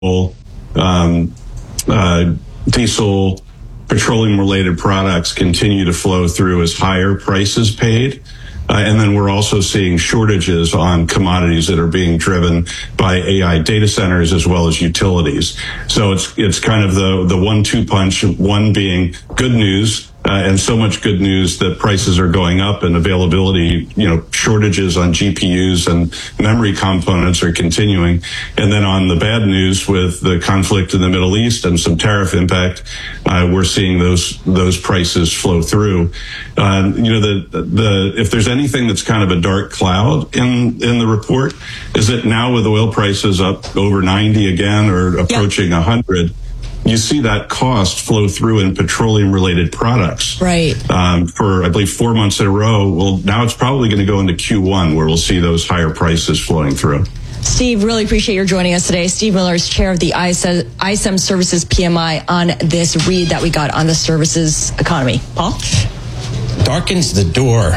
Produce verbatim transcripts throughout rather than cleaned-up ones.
um, uh, diesel, petroleum-related products continue to flow through as higher prices paid. Uh, and then we're also seeing shortages on commodities that are being driven by A I data centers as well as utilities. So it's it's kind of the the one two punch, one being good news, uh, and so much good news that prices are going up and availability, you know, shortages on G P Us and memory components are continuing. And then on the bad news with the conflict in the Middle East and some tariff impact, uh, we're seeing those those prices flow through. Uh, you know, the the if there's anything that's kind of a dark cloud in in the report, is that now with oil prices up over ninety again or approaching one hundred, you see that cost flow through in petroleum-related products. Right. Um, for, I believe, four months in a row. Well, now it's probably going to go into Q one where we'll see those higher prices flowing through. Steve, really appreciate your joining us today. Steve Miller is chair of the I S E M Services P M I on this read that we got on the services economy. Paul? Darkens the door.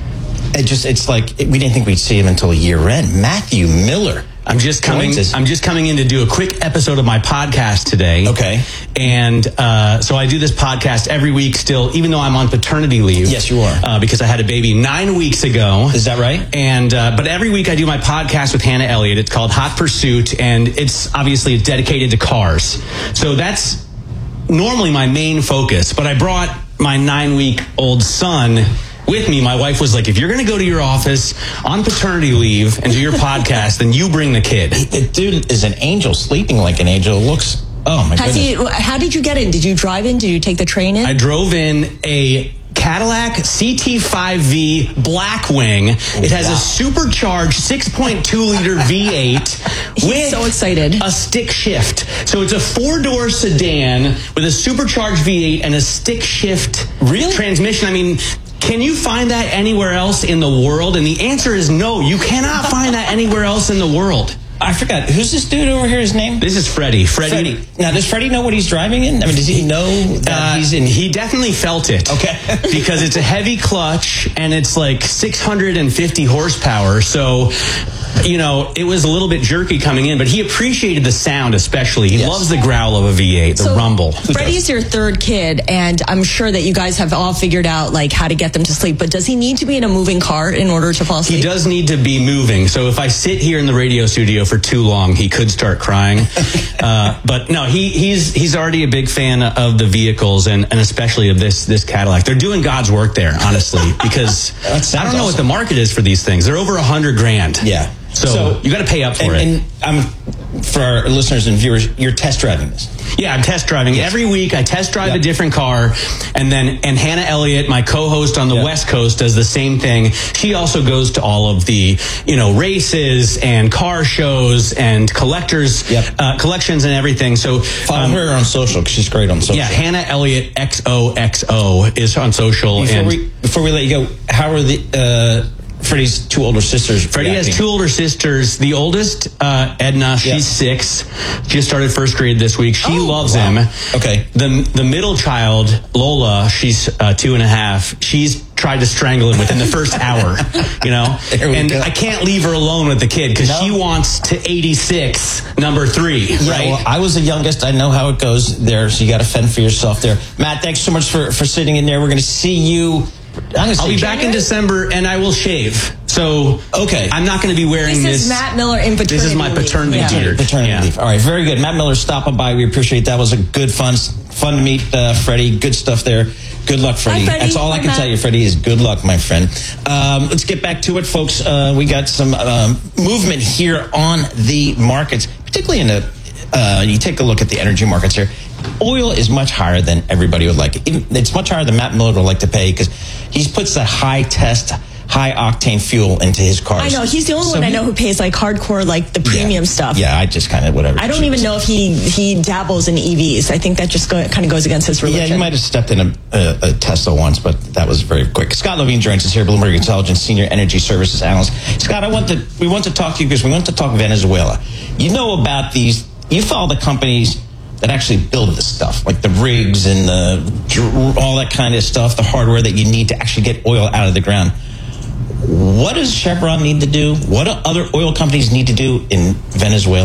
It just, it's like, we didn't think we'd see him until year end. Matthew Miller. I'm just coming. I'm just coming in to do a quick episode of my podcast today. Okay. And uh, so I do this podcast every week still, even though I'm on paternity leave. Yes, you are. Uh, because I had a baby nine weeks ago. Is that right? And uh, but every week I do my podcast with Hannah Elliott. It's called Hot Pursuit, and it's obviously it's dedicated to cars. So that's normally my main focus. But I brought my nine-week-old son with me. My wife was like, if you're going to go to your office on paternity leave and do your podcast, then you bring the kid. The dude is an angel, sleeping like an angel. It looks, oh my Has goodness. he, how did you get in? Did you drive in? Did you take the train in? I drove in a Cadillac C T five V Blackwing. It has wow. a supercharged six point two liter V eight He's with so excited. a stick shift. So it's a four-door sedan with a supercharged V eight and a stick shift really? transmission. I mean, can you find that anywhere else in the world? And the answer is no. You cannot find that anywhere else in the world. I forgot. Who's this dude over here? His name? This is Freddie. Freddie. Freddie. Now, does Freddie know what he's driving in? I mean, does he know that uh, he's in? He definitely felt it. Okay. Because it's a heavy clutch and it's like six hundred fifty horsepower. So, you know, it was a little bit jerky coming in, but he appreciated the sound especially. He yes. loves the growl of a V eight, the so, rumble. Freddie's your third kid, and I'm sure that you guys have all figured out like how to get them to sleep, but does he need to be in a moving car in order to fall asleep? He does need to be moving. So if I sit here in the radio studio for too long, he could start crying. uh, but no, he, he's he's already a big fan of the vehicles and, and especially of this this Cadillac. They're doing God's work there, honestly, because I don't know awesome. what the market is for these things. They're over a hundred grand. Yeah. So, so you got to pay up for and, it. And um, for our listeners and viewers, you're test driving this. Yeah, I'm test driving. Yes. Every week I test drive yep. a different car. And then, and Hannah Elliott, my co-host on the yep. West Coast, does the same thing. She also goes to all of the, you know, races and car shows and collectors, yep. uh, collections and everything. So follow um, her on social because she's great on social. Yeah, Hannah Elliott X O X O is on social. Before, and we, before we let you go, how are the... Uh, Freddie's two older sisters. Freddie reacting. has two older sisters. The oldest, uh, Edna, she's yep. six. Just started first grade this week. She oh, loves wow. him. Okay. The the middle child, Lola, she's uh, two and a half. She's tried to strangle him within the first hour. You know, and go. I can't leave her alone with the kid because no. she wants to eighty-six, number three. Yeah, right? Well, I was the youngest. I know how it goes there. So you got to fend for yourself there. Matt, thanks so much for for sitting in there. We're going to see you. I'm I'll be back in December, and I will shave. So, okay, I'm not going to be wearing this. This is Matt Miller in paternity This is my paternity leave. beard. Yeah. Paternity yeah. leave. All right, very good. Matt Miller stopping by. We appreciate that. It was a good fun, fun to meet uh, Freddie. Good stuff there. Good luck, Freddie. Hi, Freddie. That's all Hi, I can Matt. tell you, Freddie, is good luck, my friend. Um, let's get back to it, folks. Uh, we got some um, movement here on the markets, particularly in the. Uh, you take a look at the energy markets here. Oil is much higher than everybody would like. It's much higher than Matt Miller would like to pay because he puts that high test, high octane fuel into his cars. I know. He's the only so one he, I know who pays like hardcore, like the premium yeah, stuff. Yeah, I just kind of whatever. I don't even know if he, he dabbles in E Vs. I think that just go, kind of goes against his religion. Yeah, you might have stepped in a, a, a Tesla once, but that was very quick. Scott Levine joins us here, Bloomberg Intelligence Senior Energy Services Analyst. Scott, I want to, we want to talk to you because we want to talk Venezuela. You know about these, you follow the companies that actually build this stuff, like the rigs and the all that kind of stuff, the hardware that you need to actually get oil out of the ground. What does Chevron need to do? What do other oil companies need to do in Venezuela?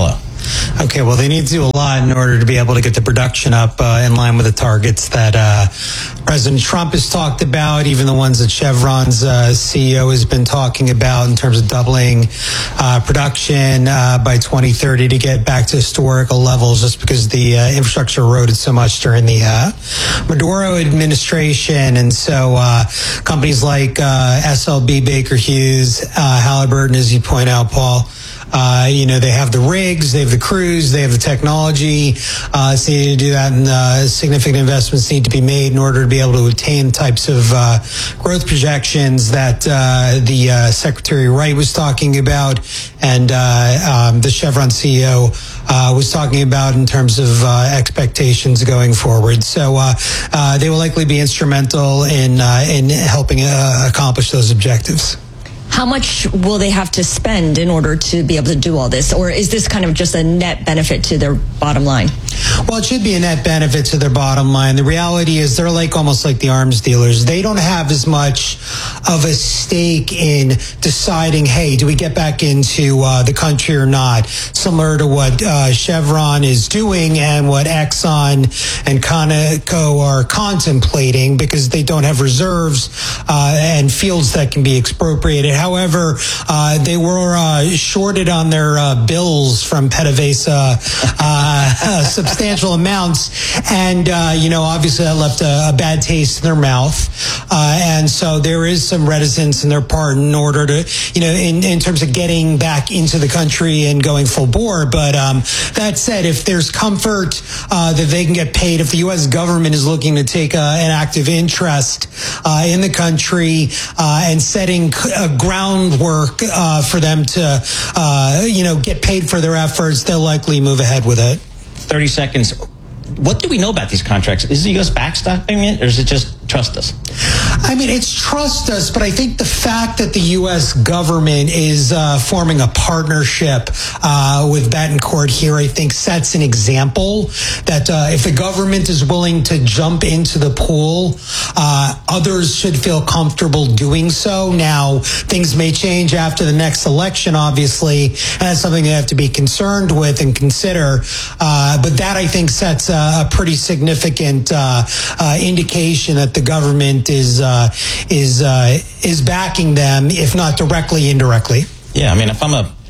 Okay, well, they need to do a lot in order to be able to get the production up uh, in line with the targets that uh, President Trump has talked about, even the ones that Chevron's uh, C E O has been talking about in terms of doubling uh, production uh, by twenty thirty to get back to historical levels, just because the uh, infrastructure eroded so much during the uh, Maduro administration. And so uh, companies like uh, S L B, Baker Hughes, uh, Halliburton, as you point out, Paul, Uh, you know, they have the rigs, they have the crews, they have the technology. Uh, so you need to do that, and uh, significant investments need to be made in order to be able to attain the types of uh, growth projections that uh, the uh, Secretary Wright was talking about, and uh, um, the Chevron C E O uh, was talking about in terms of uh, expectations going forward. So uh, uh, they will likely be instrumental in uh, in helping uh, accomplish those objectives. How much will they have to spend in order to be able to do all this? Or is this kind of just a net benefit to their bottom line? Well, it should be a net benefit to their bottom line. The reality is they're like almost like the arms dealers. They don't have as much of a stake in deciding, hey, do we get back into uh, the country or not? Similar to what uh, Chevron is doing and what Exxon and Conoco are contemplating, because they don't have reserves uh, and fields that can be expropriated. However, uh, they were uh, shorted on their uh, bills from PDVSA uh, uh, substantial amounts. And, uh, you know, obviously that left a, a bad taste in their mouth. Uh, and so there is some reticence in their part in order to, you know, in, in terms of getting back into the country and going full bore. But um, that said, if there's comfort uh, that they can get paid, if the U S government is looking to take a, an active interest uh, in the country uh, and setting a groundwork uh, for them to, uh, you know, get paid for their efforts, they'll likely move ahead with it. thirty seconds. What do we know about these contracts? Is the U S backstopping it, or is it just trust us? I mean, it's trust us, but I think the fact that the U S government is uh, forming a partnership uh, with Betancourt here, I think sets an example that uh, if the government is willing to jump into the pool, uh, others should feel comfortable doing so. Now, things may change after the next election, obviously, and that's something they have to be concerned with and consider. Uh, but that, I think, sets a, a pretty significant uh, uh, indication that the government is uh, is uh, is backing them, if not directly, indirectly. Yeah, I mean, if I'm a,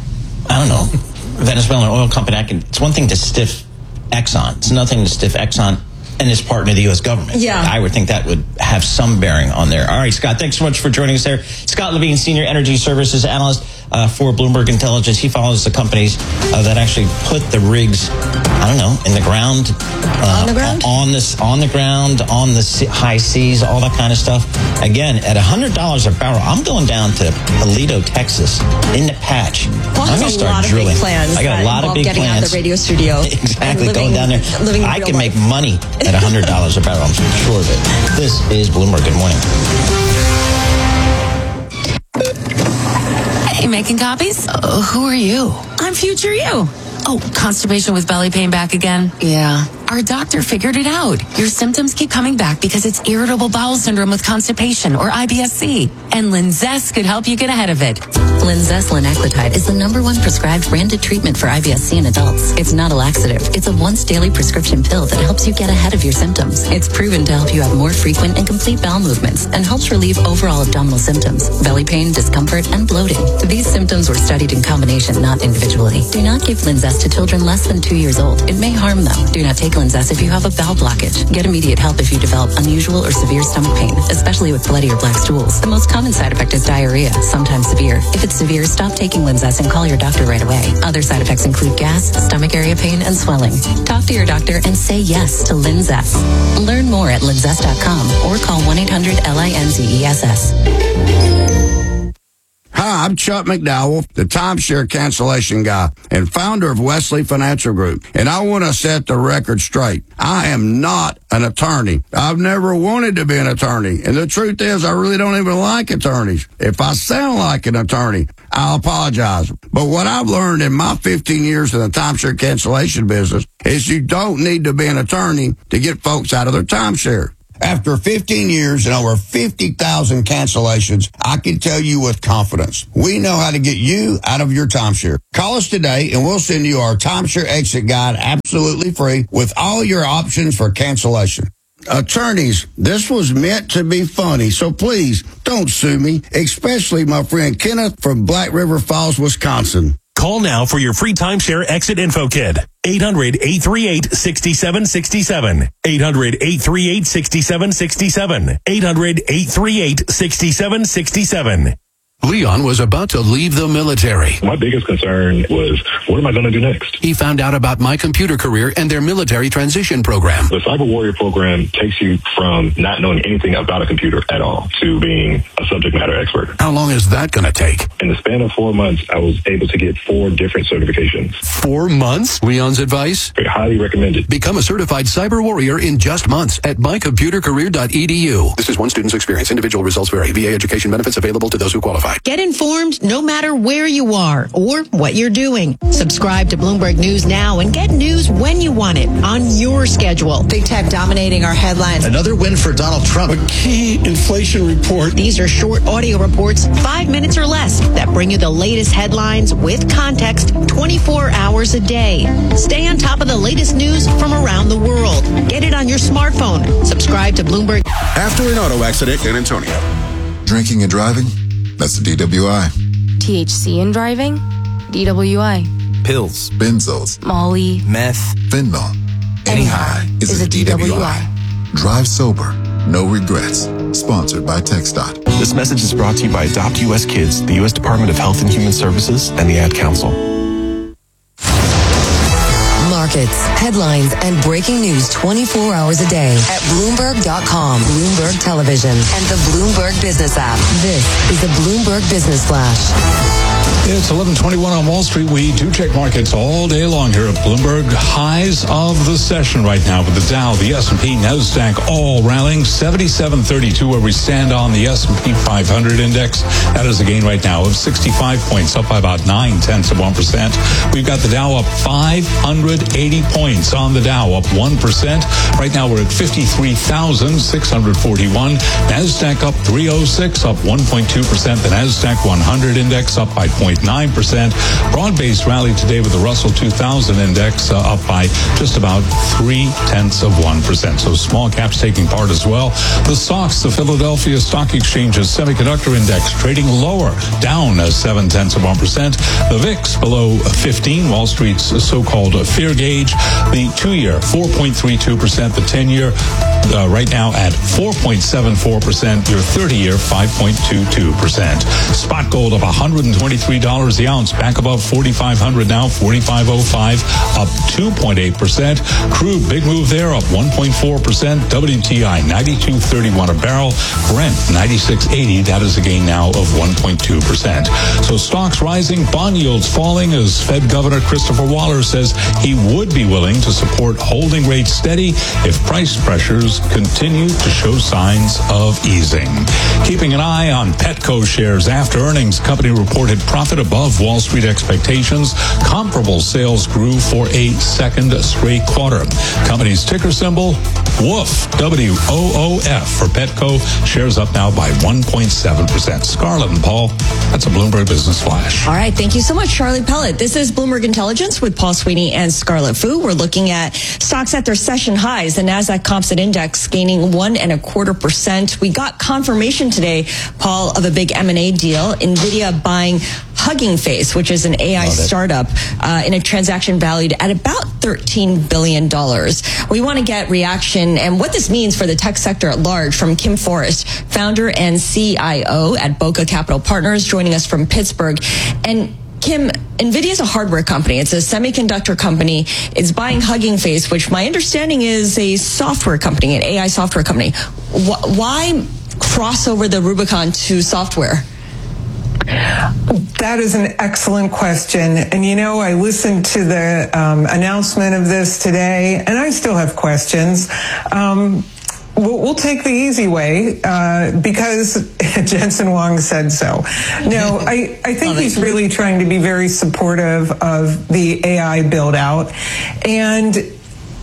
I don't know, Venezuelan oil company, I can. It's one thing to stiff Exxon. It's another thing to stiff Exxon and its partner, the U S government. Yeah, I would think that would have some bearing on there. All right, Scott, thanks so much for joining us there. Scott Levine, Senior Energy Services Analyst uh, for Bloomberg Intelligence. He follows the companies uh, that actually put the rigs, I don't know, in the ground, uh, on the ground, on this, on the ground, on the sea, high seas, all that kind of stuff. Again, at a hundred dollars a barrel, I'm going down to Aledo, Texas, in the patch. Paul I'm has going to a start lot of drilling. big plans. I got a lot of big getting plans. Out of the radio studio. Exactly, living, going down there. I can make life. money at a hundred dollars a barrel. I'm sure of it. This is Bloomberg. Good morning. Hey, making copies? Uh, who are you? I'm future you. Oh, constipation with belly pain back again? Yeah. Our doctor figured it out. Your symptoms keep coming back because it's irritable bowel syndrome with constipation, or I B S C. And Linzess could help you get ahead of it. Linzess linaclotide is the number one prescribed branded treatment for I B S C in adults. It's not a laxative. It's a once daily prescription pill that helps you get ahead of your symptoms. It's proven to help you have more frequent and complete bowel movements and helps relieve overall abdominal symptoms, belly pain, discomfort, and bloating. These symptoms were studied in combination, not individually. Do not give Linzess to children less than two years old. It may harm them. Do not take Linzess if you have a bowel blockage. Get immediate help if you develop unusual or severe stomach pain, especially with bloody or black stools. The most common side effect is diarrhea, sometimes severe. If it's severe, stop taking Linzess and call your doctor right away. Other side effects include gas, stomach area pain, and swelling. Talk to your doctor and say yes to Linzess. Learn more at linzess dot com or call one eight hundred L I N Z E S S. Hi, I'm Chuck McDowell, the timeshare cancellation guy and founder of Wesley Financial Group. And I want to set the record straight. I am not an attorney. I've never wanted to be an attorney. And the truth is, I really don't even like attorneys. If I sound like an attorney, I'll apologize. But what I've learned in my fifteen years in the timeshare cancellation business is you don't need to be an attorney to get folks out of their timeshare. After fifteen years and over fifty thousand cancellations, I can tell you with confidence, we know how to get you out of your timeshare. Call us today and we'll send you our timeshare exit guide absolutely free with all your options for cancellation. Attorneys, this was meant to be funny, so please don't sue me, especially my friend Kenneth from Black River Falls, Wisconsin. Call now for your free timeshare exit info kit. eight hundred, eight three eight, six seven six seven. eight hundred, eight three eight, six seven six seven. eight hundred, eight three eight, six seven six seven. Leon was about to leave the military. My biggest concern was, what am I going to do next? He found out about My Computer Career and their military transition program. The Cyber Warrior program takes you from not knowing anything about a computer at all to being a subject matter expert. How long is that going to take? In the span of four months, I was able to get four different certifications. Four months? Leon's advice? I highly recommend it. Become a certified cyber warrior in just months at my computer career dot e d u. This is one student's experience. Individual results vary. V A education benefits available to those who qualify. Get informed no matter where you are or what you're doing. Subscribe to Bloomberg News now and get news when you want it on your schedule. Big tech dominating our headlines. Another win for Donald Trump. A key inflation report. These are short audio reports, five minutes or less, that bring you the latest headlines with context twenty-four hours a day. Stay on top of the latest news from around the world. Get it on your smartphone. Subscribe to Bloomberg. After an auto accident in Antonio. Drinking and driving? That's the D W I. T H C in driving? D W I. Pills, benzos, Molly, meth, fentanyl. Any high is, is a, a D W I. D W I. Drive sober, no regrets. Sponsored by TxDOT. This message is brought to you by Adopt U S Kids, the U S Department of Health and Human Services, and the Ad Council. Markets, headlines, and breaking news twenty-four hours a day at Bloomberg dot com, Bloomberg Television, and the Bloomberg Business app. This is the Bloomberg Business Flash. It's eleven twenty-one on Wall Street. We do check markets all day long here at Bloomberg. Highs of the session right now with the Dow, the S and P, NASDAQ all rallying. seventy-seven thirty-two where we stand on the S and P five hundred index. That is a gain right now of sixty-five points, up by about nine tenths of one percent. We've got the Dow up five hundred eighty points on the Dow, up one percent. Right now we're at fifty-three thousand six hundred forty-one. NASDAQ up three oh six, up one point two percent. The NASDAQ one hundred index up by zero point nine percent. Broad-based rally today with the Russell two thousand index uh, up by just about three tenths of one percent. So small caps taking part as well. The stocks, the Philadelphia Stock Exchange's semiconductor index trading lower, down uh, seven tenths of one percent. The V I X below fifteen, Wall Street's so-called fear gauge. The two-year, four point three two percent. The ten-year uh, right now at four point seven four percent. Your thirty-year, five point two two percent. Spot gold up one hundred twenty-three dollars the ounce, back above forty-five hundred now, forty-five oh five, up two point eight percent. Crude, big move there, up one point four percent. W T I, ninety-two thirty-one a barrel. Brent, ninety-six eighty. That is a gain now of one point two percent. So stocks rising, bond yields falling as Fed Governor Christopher Waller says he would be willing to support holding rates steady if price pressures continue to show signs of easing. Keeping an eye on Petco shares after earnings, company reported profit above Wall Street expectations. Comparable sales grew for a second straight quarter. Company's ticker symbol, W O F, W O O F for Petco. Shares up now by one point seven percent. Scarlett and Paul, that's a Bloomberg Business Flash. All right, thank you so much, Charlie Pellet. This is Bloomberg Intelligence with Paul Sweeney and Scarlett Fu. We're looking at stocks at their session highs. The NASDAQ Composite Index gaining one and a quarter percent. We got confirmation today, Paul, of a big M and A deal. NVIDIA buying Hugging Face, which is an A I startup, uh, in a transaction valued at about thirteen billion dollars. We want to get reaction and what this means for the tech sector at large from Kim Forrest, founder and C I O at Boca Capital Partners, joining us from Pittsburgh. And Kim, NVIDIA is a hardware company. It's a semiconductor company. It's buying Hugging Face, which my understanding is a software company, an A I software company. Why cross over the Rubicon to software? That is an excellent question. And, you know, I listened to the um, announcement of this today, and I still have questions. Um, we'll, we'll take the easy way uh, because Jensen Huang said so. No, I, I think he's really trying to be very supportive of the A I build out. And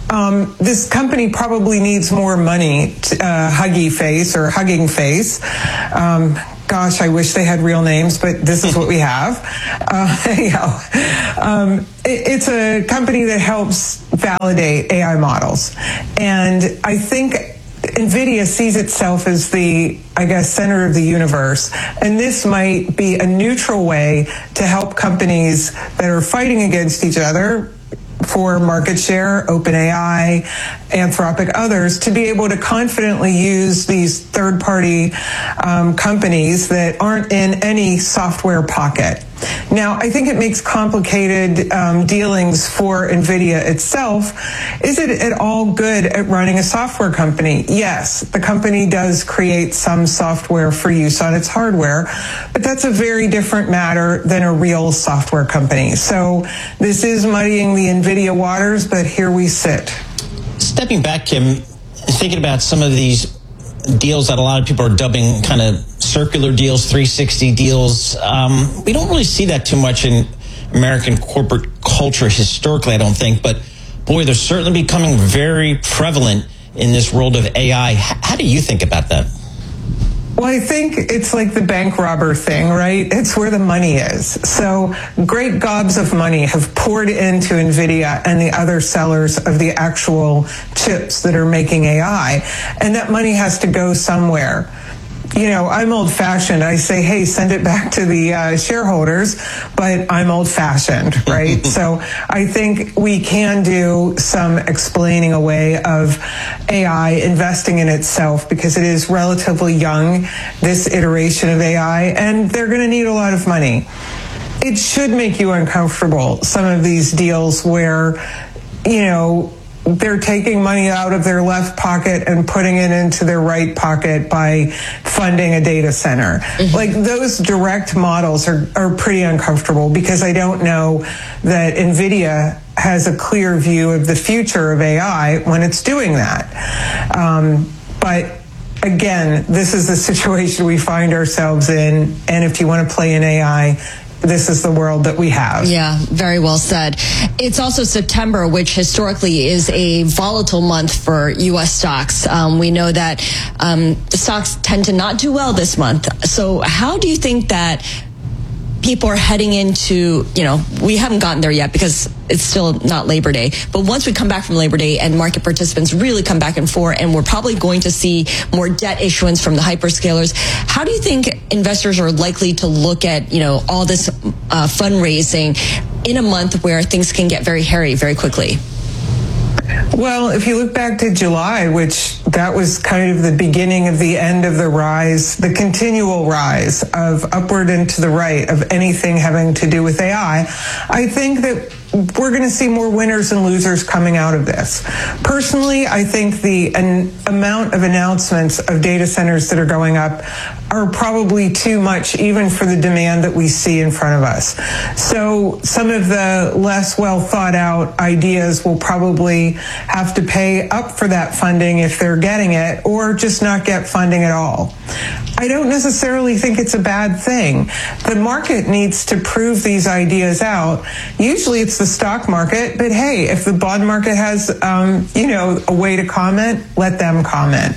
um, this company probably needs more money, to, uh, Huggy Face or Hugging Face. Um, Gosh, I wish they had real names, but this is what we have. Uh, yeah. um, it, it's a company that helps validate A I models. And I think NVIDIA sees itself as the, I guess, center of the universe. And this might be a neutral way to help companies that are fighting against each other for market share, OpenAI, Anthropic, others, to be able to confidently use these third-party um, companies that aren't in any software pocket. Now, I think it makes complicated um, dealings for NVIDIA itself. Is it at all good at running a software company? Yes, the company does create some software for use on its hardware, but that's a very different matter than a real software company. So this is muddying the NVIDIA waters, but here we sit. Stepping back, Kim, thinking about some of these deals that a lot of people are dubbing kind of circular deals, three sixty deals. Um, we don't really see that too much in American corporate culture historically, I don't think. But, boy, they're certainly becoming very prevalent in this world of A I. How do you think about that? Well, I think it's like the bank robber thing, right? It's where the money is. So great gobs of money have poured into NVIDIA and the other sellers of the actual chips that are making A I. And that money has to go somewhere. You know, I'm old-fashioned. I say, hey, send it back to the uh, shareholders, but I'm old-fashioned, right? So I think we can do some explaining away of A I investing in itself because it is relatively young, this iteration of A I, and they're going to need a lot of money. It should make you uncomfortable, some of these deals where, you know, they're taking money out of their left pocket and putting it into their right pocket by funding a data center. Mm-hmm. Like those direct models are, are pretty uncomfortable because I don't know that NVIDIA has a clear view of the future of A I when it's doing that. Um, but again, this is the situation we find ourselves in. And if you want to play in A I, this is the world that we have. Yeah, very well said. It's also September, which historically is a volatile month for U S stocks. Um, we know that um, the stocks tend to not do well this month. So how do you think that people are heading into, you know, we haven't gotten there yet because it's still not Labor Day. But once we come back from Labor Day and market participants really come back and forth, and we're probably going to see more debt issuance from the hyperscalers, how do you think investors are likely to look at, you know, all this uh, fundraising in a month where things can get very hairy very quickly? Well, if you look back to July, which that was kind of the beginning of the end of the rise, the continual rise of upward and to the right of anything having to do with A I, I think that we're going to see more winners and losers coming out of this. Personally, I think the an amount of announcements of data centers that are going up are probably too much even for the demand that we see in front of us. So some of the less well thought out ideas will probably have to pay up for that funding if they're getting it, or just not get funding at all. I don't necessarily think it's a bad thing. The market needs to prove these ideas out. Usually it's the stock market, but hey, if the bond market has, um, you know, a way to comment, let them comment.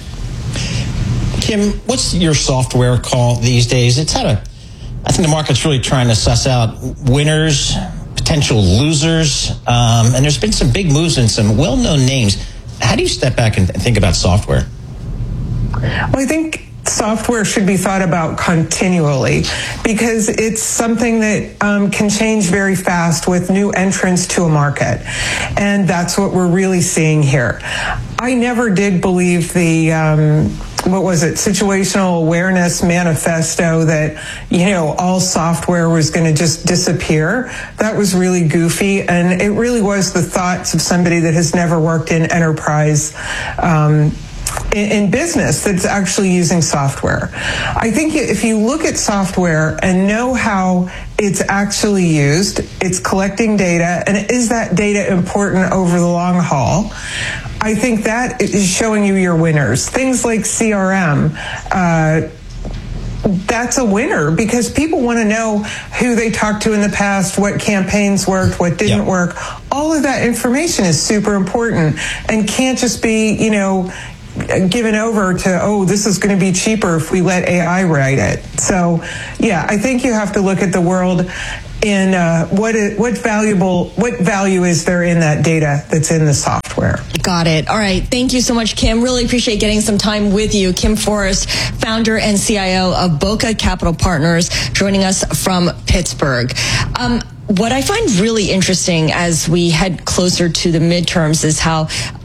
Kim, what's your software call these days? It's had a, I think the market's really trying to suss out winners, potential losers, um, and there's been some big moves in some well-known names. How do you step back and think about software? Well, I think software should be thought about continually because it's something that um, can change very fast with new entrants to a market. And that's what we're really seeing here. I never did believe the, um, what was it, situational awareness manifesto that, you know, all software was going to just disappear. That was really goofy. And it really was the thoughts of somebody that has never worked in enterprise um in business that's actually using software. I think if you look at software and know how it's actually used, it's collecting data, and is that data important over the long haul? I think that is showing you your winners. Things like C R M, uh, that's a winner because people want to know who they talked to in the past, what campaigns worked, what didn't Yep. work. All of that information is super important and can't just be, you know, given over to, oh, this is going to be cheaper if we let A I write it. So, yeah, I think you have to look at the world in uh, what is, what valuable what value is there in that data that's in the software. Got it. All right. Thank you so much, Kim. Really appreciate getting some time with you. Kim Forrest, founder and C I O of Boca Capital Partners, joining us from Pittsburgh. Um, what I find really interesting as we head closer to the midterms is how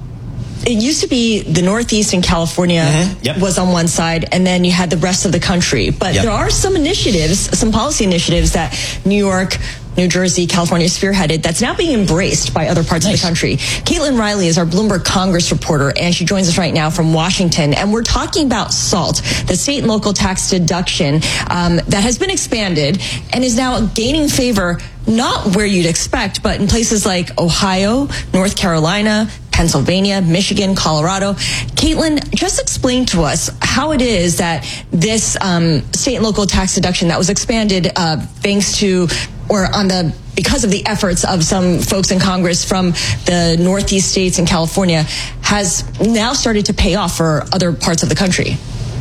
it used to be the Northeast and California Mm-hmm. Yep. was on one side, and then you had the rest of the country. But Yep. there are some initiatives, some policy initiatives that New York, New Jersey, California spearheaded that's now being embraced by other parts Nice. of the country. Caitlin Riley is our Bloomberg Congress reporter, and she joins us right now from Washington. And we're talking about SALT, the state and local tax deduction um, that has been expanded and is now gaining favor, not where you'd expect, but in places like Ohio, North Carolina, Pennsylvania, Michigan, Colorado. Caitlin, just explain to us how it is that this um, state and local tax deduction that was expanded uh, thanks to or on the because of the efforts of some folks in Congress from the Northeast states and California has now started to pay off for other parts of the country.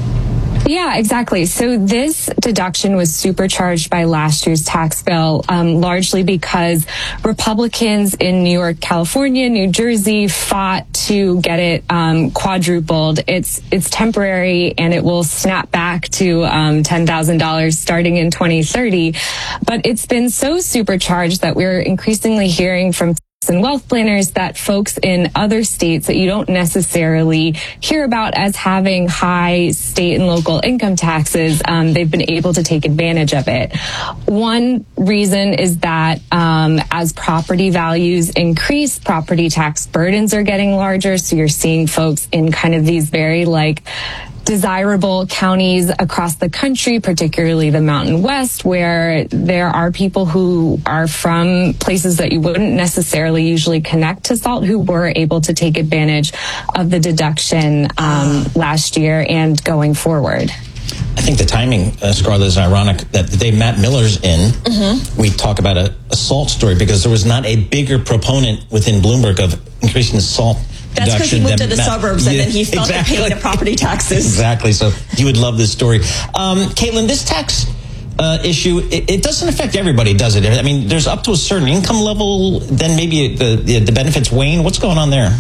Yeah, exactly. So this deduction was supercharged by last year's tax bill, um, largely because Republicans in New York, California, New Jersey fought to get it um, quadrupled. It's it's temporary and it will snap back to um, ten thousand dollars starting in twenty thirty. But it's been so supercharged that we're increasingly hearing from and wealth planners that folks in other states that you don't necessarily hear about as having high state and local income taxes, um, they've been able to take advantage of it. One reason is that um, as property values increase, property tax burdens are getting larger. So you're seeing folks in kind of these very like desirable counties across the country, particularly the Mountain West, where there are people who are from places that you wouldn't necessarily usually connect to SALT who were able to take advantage of the deduction um, last year and going forward. I think the timing, uh, Scarlett, is ironic that the day Matt Miller's in, mm-hmm. we talk about a, a SALT story because there was not a bigger proponent within Bloomberg of increasing the SALT That's because he moved to the Matt, suburbs and yeah, then he felt exactly. the pain of property taxes. Exactly. So you would love this story. Um, Caitlin, this tax uh, issue, it, it doesn't affect everybody, does it? I mean, there's up to a certain income level, then maybe the, the, the benefits wane. What's going on there?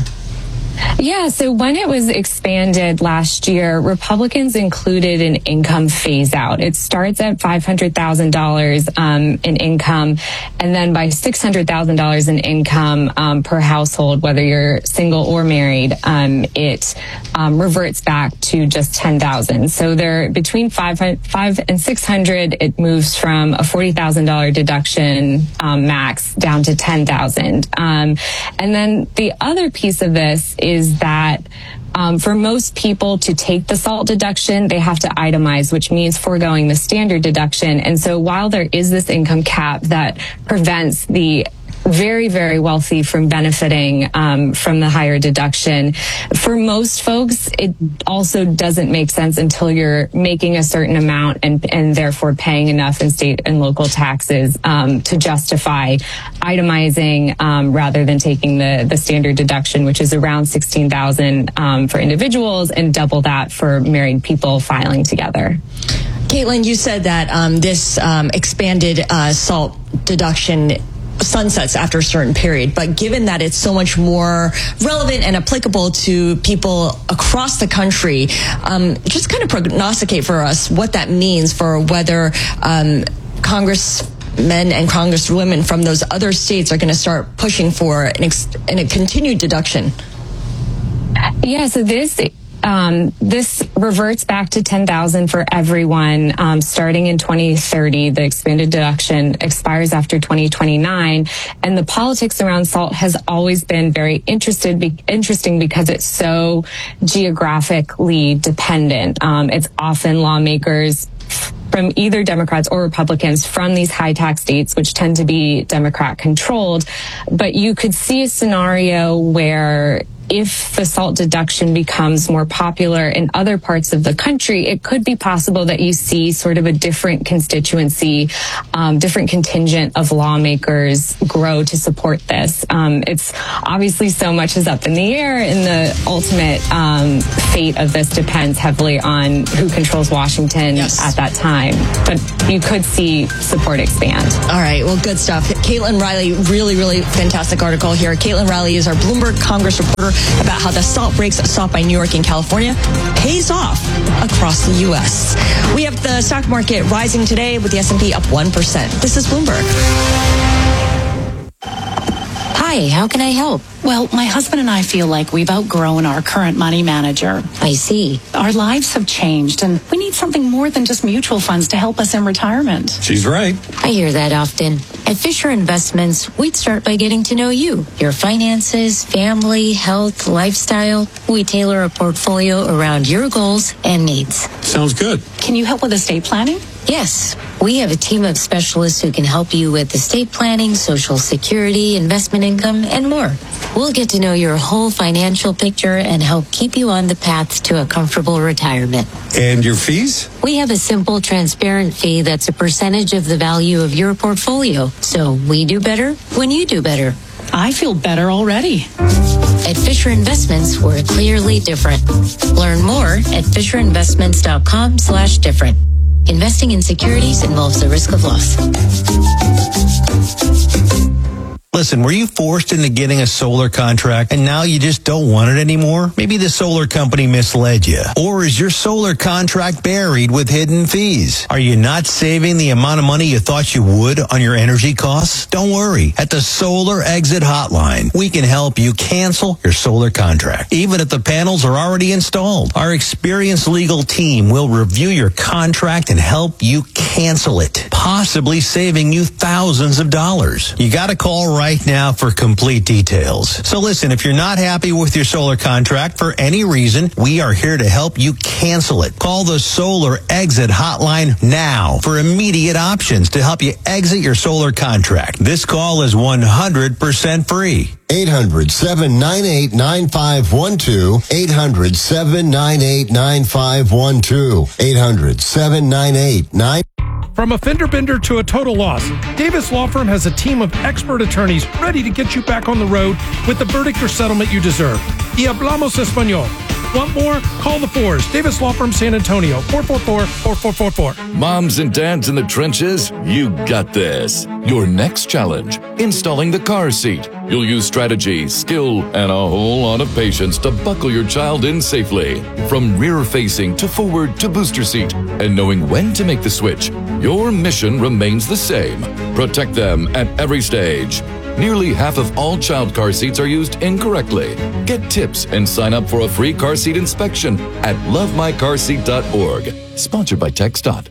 Yeah, so when it was expanded last year, Republicans included an income phase out. It starts at five hundred thousand dollars um, in income, and then by six hundred thousand dollars in income um, per household, whether you're single or married, um, it um, reverts back to just ten thousand dollars. So they're between five, five and six hundred dollars, it moves from a forty thousand dollars deduction um, max down to ten thousand dollars. Um, and then the other piece of this is that um, for most people to take the SALT deduction, they have to itemize, which means foregoing the standard deduction. And so while there is this income cap that prevents the very, very wealthy from benefiting um, from the higher deduction, for most folks, it also doesn't make sense until you're making a certain amount and, and therefore paying enough in state and local taxes um, to justify itemizing um, rather than taking the, the standard deduction, which is around sixteen thousand dollars um, for individuals and double that for married people filing together. Caitlin, you said that um, this um, expanded uh, SALT deduction sunsets after a certain period, but given that it's so much more relevant and applicable to people across the country, um, just kind of prognosticate for us what that means for whether um, congressmen and congresswomen from those other states are going to start pushing for an, ex- an a continued deduction. Yeah, so this Um, this reverts back to ten thousand for everyone um, starting in twenty thirty. The expanded deduction expires after twenty twenty-nine, and the politics around SALT has always been very interested, be, interesting because it's so geographically dependent. Um, it's often lawmakers from either Democrats or Republicans from these high tax states, which tend to be Democrat controlled. But you could see a scenario where if the SALT deduction becomes more popular in other parts of the country, it could be possible that you see sort of a different constituency, um, different contingent of lawmakers grow to support this. Um, it's obviously so much is up in the air, and the ultimate um, fate of this depends heavily on who controls Washington yes. at that time. But you could see support expand. All right, well, good stuff. Caitlin Riley, really, really fantastic article here. Caitlin Riley is our Bloomberg Congress reporter about how the SALT breaks sought by New York and California pays off across the U S. We have the stock market rising today with the S and P up one percent. This is Bloomberg. Hi, how can I help? Well, my husband and I feel like we've outgrown our current money manager. I see. Our lives have changed, and we need something more than just mutual funds to help us in retirement. She's right. I hear that often. At Fisher Investments, we'd start by getting to know you, your finances, family, health, lifestyle. We tailor a portfolio around your goals and needs. Sounds good. Can you help with estate planning? Yes, we have a team of specialists who can help you with estate planning, Social Security, investment income, and more. We'll get to know your whole financial picture and help keep you on the path to a comfortable retirement. And your fees? We have a simple, transparent fee that's a percentage of the value of your portfolio. So we do better when you do better. I feel better already. At Fisher Investments, we're clearly different. Learn more at FisherInvestments.com slash different. Investing in securities involves the risk of loss. Listen, were you forced into getting a solar contract and now you just don't want it anymore? Maybe the solar company misled you. Or is your solar contract buried with hidden fees? Are you not saving the amount of money you thought you would on your energy costs? Don't worry. At the Solar Exit Hotline, we can help you cancel your solar contract, even if the panels are already installed. Our experienced legal team will review your contract and help you cancel it, possibly saving you thousands of dollars. You got to call right right now for complete details. So listen, if you're not happy with your solar contract for any reason, we are here to help you cancel it. Call the Solar Exit Hotline now for immediate options to help you exit your solar contract. This call is one hundred percent free. eight hundred, seven nine eight, nine five one two. eight hundred, seven nine eight, nine five one two. eight hundred, seven nine eight, nine. From a fender bender to a total loss, Davis Law Firm has a team of expert attorneys ready to get you back on the road with the verdict or settlement you deserve. Y hablamos español. Want more? Call the Fours. Davis Law Firm San Antonio, four four four, four four four four. Moms and dads in the trenches, you got this. Your next challenge, installing the car seat. You'll use strategy, skill, and a whole lot of patience to buckle your child in safely. From rear-facing to forward to booster seat. And knowing when to make the switch, your mission remains the same. Protect them at every stage. Nearly half of all child car seats are used incorrectly. Get tips and sign up for a free car seat inspection at love my car seat dot org. Sponsored by TxDOT.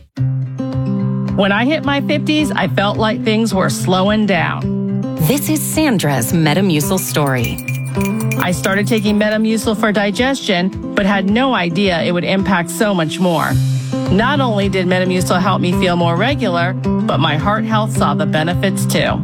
When I hit my fifties, I felt like things were slowing down. This is Sandra's Metamucil story. I started taking Metamucil for digestion, but had no idea it would impact so much more. Not only did Metamucil help me feel more regular, but my heart health saw the benefits too.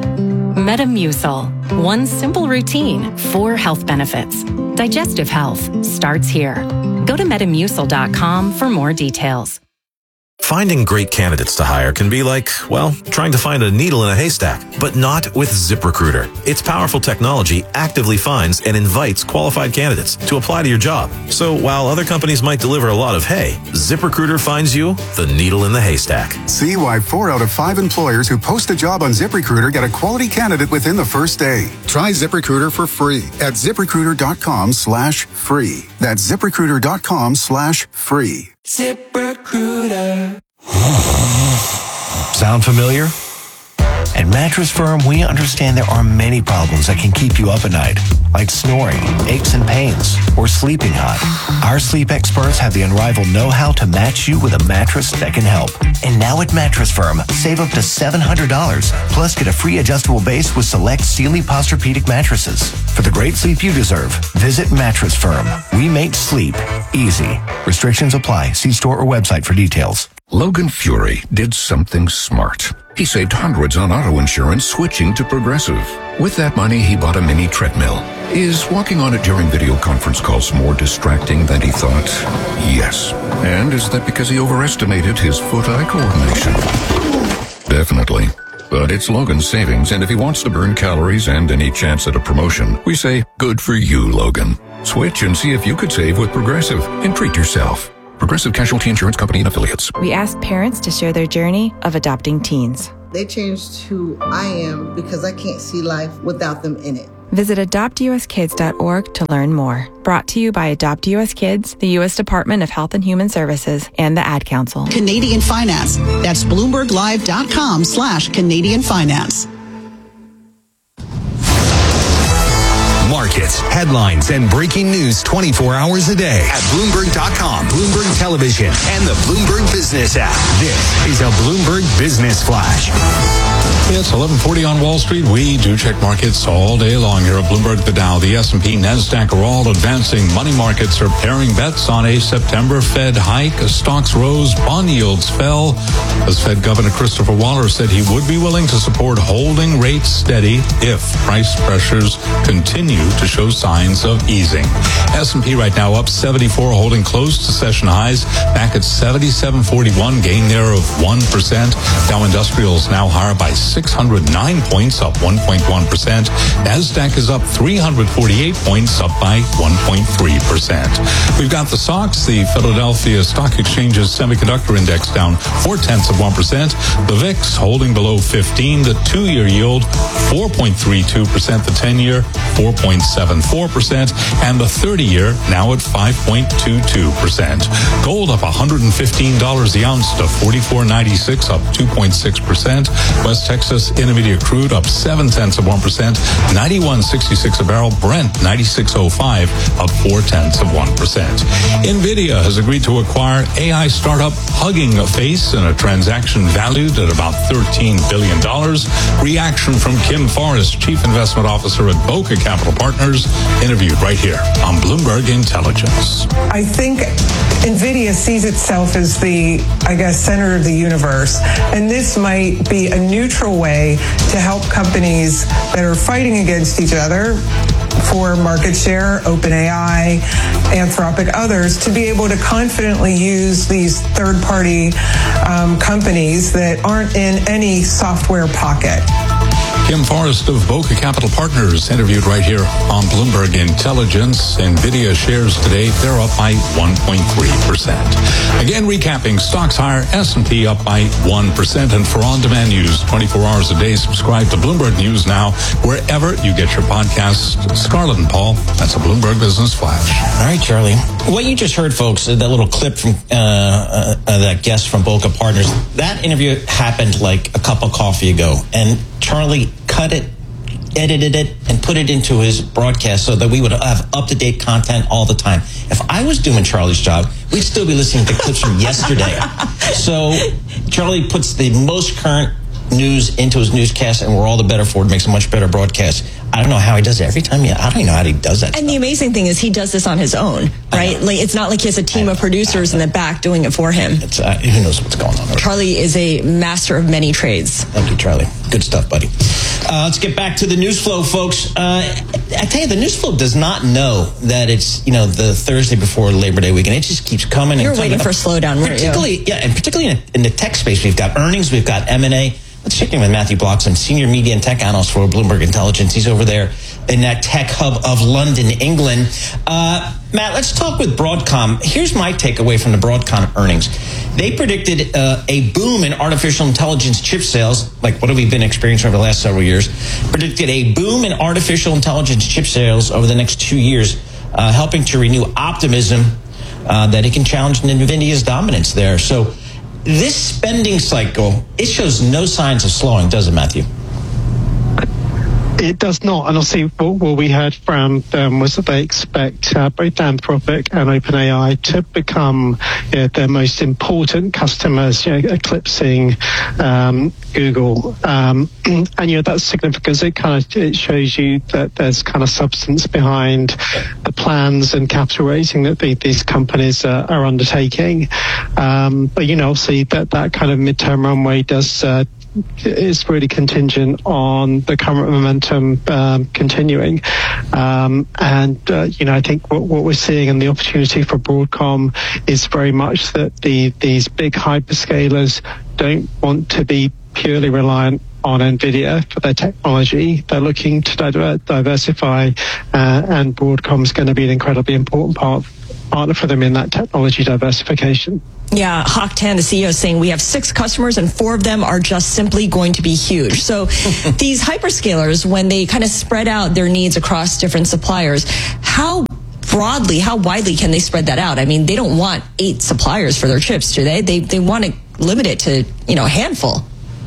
Metamucil. One simple routine, four health benefits. Digestive health starts here. Go to metamucil dot com for more details. Finding great candidates to hire can be like, well, trying to find a needle in a haystack, but not with ZipRecruiter. Its powerful technology actively finds and invites qualified candidates to apply to your job. So while other companies might deliver a lot of hay, ZipRecruiter finds you the needle in the haystack. See why four out of five employers who post a job on ZipRecruiter get a quality candidate within the first day. Try ZipRecruiter for free at ZipRecruiter.com slash free. That's ZipRecruiter.com slash free. ZipRecruiter. Sound familiar? At Mattress Firm, we understand there are many problems that can keep you up at night, like snoring, aches and pains, or sleeping hot. Our sleep experts have the unrivaled know-how to match you with a mattress that can help. And now at Mattress Firm, save up to seven hundred dollars, plus get a free adjustable base with select Sealy Posturepedic mattresses. For the great sleep you deserve, visit Mattress Firm. We make sleep easy. Restrictions apply. See store or website for details. Logan Fury did something smart. He saved hundreds on auto insurance switching to Progressive. With that money, he bought a mini treadmill. Is walking on it during video conference calls more distracting than he thought? Yes. And is that because he overestimated his foot-eye coordination? Definitely. But it's Logan's savings, and if he wants to burn calories and any chance at a promotion, we say, good for you, Logan. Switch and see if you could save with Progressive and treat yourself. Progressive Casualty Insurance Company and Affiliates. We asked parents to share their journey of adopting teens. They changed who I am because I can't see life without them in it. Visit adopt u s kids dot org to learn more. Brought to you by Adopt U S Kids, the U S Department of Health and Human Services, and the Ad Council. Canadian Finance. That's bloomberg live dot com slash Canadian Finance. Markets, headlines, and breaking news twenty-four hours a day at Bloomberg dot com, Bloomberg Television, and the Bloomberg Business app. This is a Bloomberg Business Flash. It's eleven forty on Wall Street. We do check markets all day long here at Bloomberg. The Dow, the S and P, NASDAQ are all advancing. Money markets are paring bets on a September Fed hike. Stocks rose, bond yields fell. As Fed Governor Christopher Waller said he would be willing to support holding rates steady if price pressures continue to show signs of easing. S and P right now up seventy-four, holding close to session highs. Back at seventy-seven forty-one, gain there of one percent. Dow Industrials now higher by six hundred nine points, up one point one percent. NASDAQ is up three hundred forty-eight points, up by one point three percent. We've got the S O X, the Philadelphia Stock Exchange's Semiconductor Index, down four-tenths of one percent. The V I X holding below fifteen. The two-year yield, four point three two percent. The ten-year, four point seven four percent. And the thirty-year now at five point two two percent. Gold up one hundred fifteen dollars the ounce to forty-four ninety-six, up two point six percent. West Texas Intermediate crude up seven tenths of one percent, ninety-one sixty-six a barrel. Brent ninety-six oh five, up four tenths of one percent. Nvidia has agreed to acquire A I startup Hugging Face in a transaction valued at about thirteen billion dollars. Reaction from Kim Forrest, Chief Investment Officer at Boca Capital Partners, interviewed right here on Bloomberg Intelligence. I think NVIDIA sees itself as the, I guess, center of the universe. And this might be a neutral way to help companies that are fighting against each other for market share, OpenAI, Anthropic, others, to be able to confidently use these third-party um, companies that aren't in any software pocket. Kim Forrest of Boca Capital Partners, interviewed right here on Bloomberg Intelligence. NVIDIA shares today, they're up by one point three percent. Again, recapping, stocks higher, S and P up by one percent. And for on-demand news twenty-four hours a day, subscribe to Bloomberg News Now, wherever you get your podcasts. Scarlett and Paul, that's a Bloomberg Business Flash. All right, Charlie. What you just heard, folks, that little clip from uh, uh, uh, that guest from Boca Partners, that interview happened like a cup of coffee ago. And Charlie cut it, edited it, and put it into his broadcast so that we would have up-to-date content all the time. If I was doing Charlie's job, we'd still be listening to clips from yesterday. So Charlie puts the most current news into his newscast, and we're all the better for it. It makes a much better broadcast. I don't know how he does it every time. Yeah, I don't even know how he does that. And stuff. the amazing thing is he does this on his own, right? Like it's not like he has a team of producers in the back doing it for him. It's, uh, who knows what's going on? Charlie is a master of many trades. Thank you, Charlie. Good stuff, buddy. Uh, let's get back to the news flow, folks. Uh, I tell you, the news flow does not know that it's, you know, the Thursday before Labor Day weekend. It just keeps coming. You're and waiting for a slowdown, weren't you? Particularly, yeah, and particularly in, in the tech space, we've got earnings, we've got M and A. Let's check in with Matthew Bloxham, Senior Media and Tech Analyst for Bloomberg Intelligence. He's over there in that tech hub of London, England. Uh, Matt, let's talk with Broadcom. Here's my takeaway from the Broadcom earnings. They predicted uh, a boom in artificial intelligence chip sales, like what have we been experiencing over the last several years, predicted a boom in artificial intelligence chip sales over the next two years, uh, helping to renew optimism uh, that it can challenge NVIDIA's dominance there. So this spending cycle, it shows no signs of slowing, does it, Matthew? It does not, and obviously what, what we heard from them was that they expect uh, both Anthropic and OpenAI to become you know, their most important customers, you know, eclipsing um, Google. Um, and you know that's significant because it kind of it shows you that there's kind of substance behind the plans and capital raising that the, these companies uh, are undertaking. Um, but you know, obviously that that kind of midterm runway does. Uh, is really contingent on the current momentum um, continuing. Um, and, uh, you know, I think what, what we're seeing and the opportunity for Broadcom is very much that the these big hyperscalers don't want to be purely reliant on NVIDIA for their technology. They're looking to diver- diversify, uh, and Broadcom's going to be an incredibly important part, partner for them in that technology diversification. Yeah, Hock Tan, the C E O, is saying we have six customers and four of them are just simply going to be huge. So these hyperscalers, when they kind of spread out their needs across different suppliers, how broadly, how widely can they spread that out? I mean, they don't want eight suppliers for their chips, do they? They they want to limit it to, you know, a handful.